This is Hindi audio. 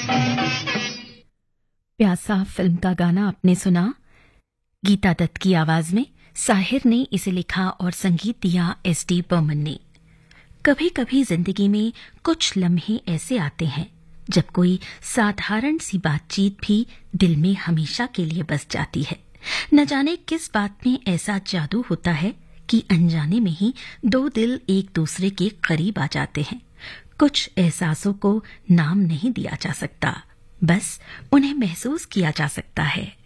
प्यासा फिल्म का गाना आपने सुना। गीता दत्त की आवाज में साहिर ने इसे लिखा और संगीत दिया एस.डी. बर्मन ने। कभी कभी जिंदगी में कुछ लम्हे ऐसे आते हैं जब कोई साधारण सी बातचीत भी दिल में हमेशा के लिए बस जाती है। न जाने किस बात में ऐसा जादू होता है कि अनजाने में ही दो दिल एक दूसरे के करीब आ जाते हैं। कुछ एहसासों को नाम नहीं दिया जा सकता, बस उन्हें महसूस किया जा सकता है।